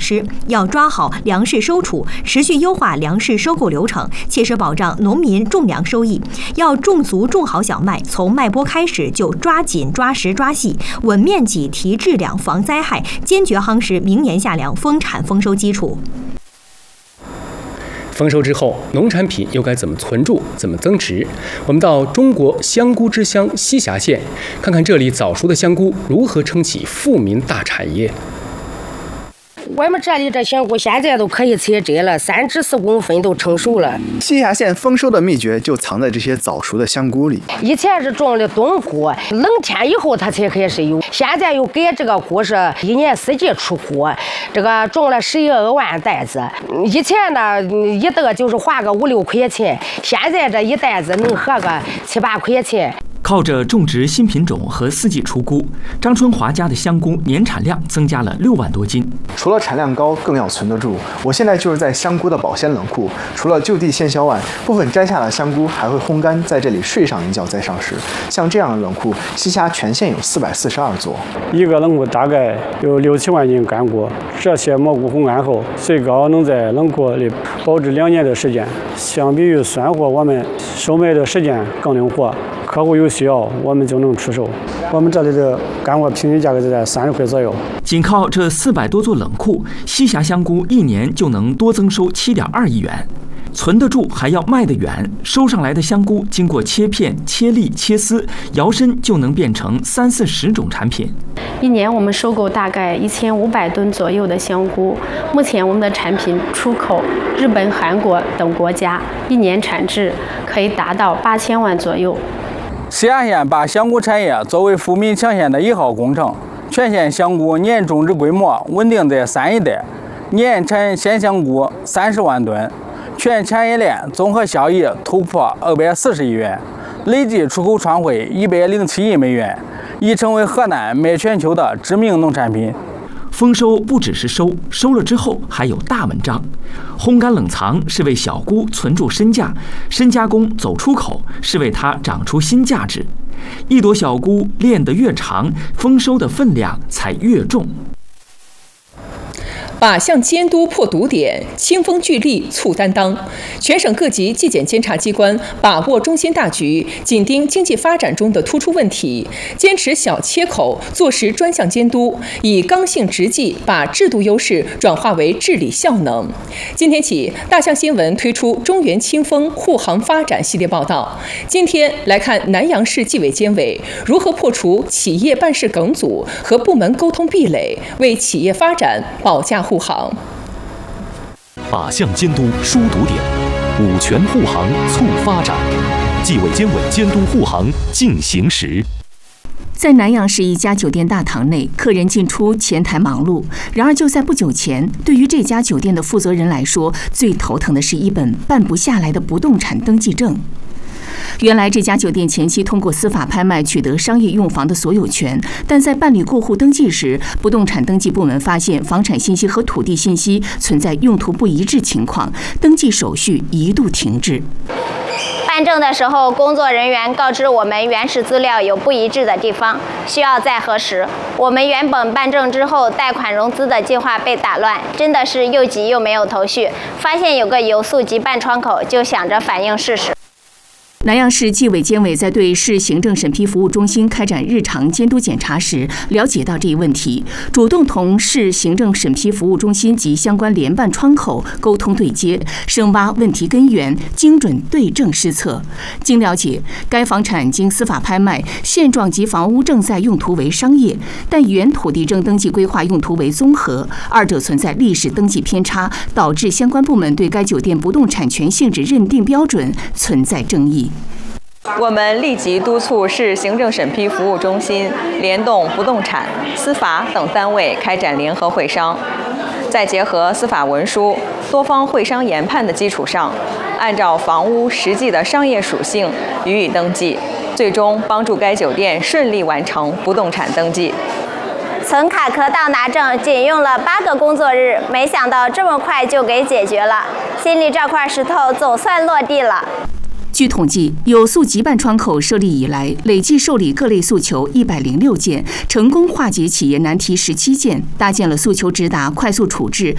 施，要抓好粮食收储，持续优化粮食收购流程，切实保障农民种粮收益。要种足种好小麦，从麦播开始就抓紧、抓实、抓细，稳面积、提质量、防灾害，坚决夯实明年夏粮丰产丰收基础。 丰收之后，农产品又该怎么存住、怎么增值？我们到中国香菇之乡栖霞县，看看这里早熟的香菇如何撑起富民大产业。 我们这里这香菇现在都可以采摘了，3至4公分都成熟了。 栖霞县丰收的秘诀就藏在这些早熟的香菇里。 以前是种的冬菇，冷天以后它才开始有，现在又改这个菇是1年4季出菇，这个种了12万袋子。以前呢，一袋就是花个5、6块钱，现在这一袋子能合个7、8块钱。 靠着种植新品种和4季出菇，张春华家的香菇年产量增加了6万多斤。 除了产量高，更要存得住。我现在就是在香菇的保鲜冷库，除了就地现销外，部分摘下的香菇还会烘干，在这里睡上一觉再上市。像这样的冷库，栖霞全县有442座。 一个冷库大概有6、7万斤干菇，这些蘑菇烘干后，最高能在冷库里保质2年的时间。相比于酸货，我们售卖的时间更灵活。客户有需要，我们就能出售。我们这里的干货平均价格就在30块左右。 仅靠这400多座冷库，栖霞香菇1年就能多增收7.2亿元。存得住还要卖得远，收上来的香菇经过切片、切粒、切丝，摇身就能变成30、40种产品。 1年我们收购大概1500吨左右的香菇，目前我们的产品出口日本、韩国等国家，1年产值可以达到8000万左右。 栖霞县把香菇产业作为富民强县的1号工程，全县香菇年种植规模稳定在3亿袋，年产鲜香菇30万吨，全产业链综合效益突破240亿元，累计出口创汇107亿美元，已成为河南卖全球的知名农产品。 丰收不只是收，收了之后还有大文章。烘干冷藏是为小菇存住身价，深加工走出口是为它长出新价值。一朵小菇炼得越长，丰收的分量才越重。 靶向监督破堵点，清风聚力促担当。全省各级纪检监察机关把握中心大局，紧盯经济发展中的突出问题，坚持小切口，做实专项监督，以刚性直技把制度优势转化为治理效能。今天起，大象新闻推出中原清风护航发展系列报道。今天来看南阳市纪委监委如何破除企业办事梗阻和部门沟通壁垒，为企业发展保驾护航。 靶向监督疏堵点，五权护航促发展。纪委监委监督护航进行时。 在南阳市一家酒店大堂内，客人进出，前台忙碌。然而就在不久前，对于这家酒店的负责人来说，最头疼的是一本办不下来的不动产登记证。原来这家酒店前期通过司法拍卖取得商业用房的所有权，但在办理过户登记时，不动产登记部门发现房产信息和土地信息存在用途不一致情况，登记手续一度停滞。 办证的时候，工作人员告知我们原始资料有不一致的地方，需要再核实。我们原本办证之后，贷款融资的计划被打乱，真的是又急又没有头绪。发现有个有诉急办窗口，就想着反映事实。 南阳市纪委监委在对市行政审批服务中心开展日常监督检查时，了解到这一问题，主动同市行政审批服务中心及相关联办窗口沟通对接，深挖问题根源，精准对症施策。经了解，该房产经司法拍卖，现状及房屋正在用途为商业，但原土地证登记规划用途为综合，二者存在历史登记偏差，导致相关部门对该酒店不动产权性质认定标准存在争议。 我们立即督促市行政审批服务中心联动不动产、司法等单位开展联合会商，再结合司法文书、多方会商研判的基础上，按照房屋实际的商业属性予以登记，最终帮助该酒店顺利完成不动产登记。 存卡壳到拿证仅用了8个工作日，没想到这么快就给解决了，心里这块石头总算落地了。 据统计，有诉急办窗口设立以来，累计受理各类诉求106件，成功化解企业难题17件，搭建了诉求直达、快速处置、